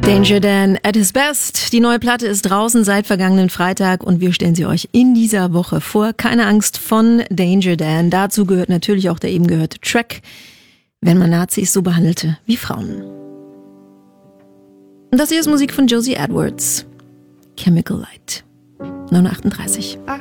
Danger Dan at his best. Die neue Platte ist draußen seit vergangenen Freitag und wir stellen sie euch in dieser Woche vor. Keine Angst von Danger Dan. Dazu gehört natürlich auch der eben gehörte Track, wenn man Nazis so behandelte wie Frauen. Und das hier ist Musik von Josie Edwards. Chemical Light. 9:38.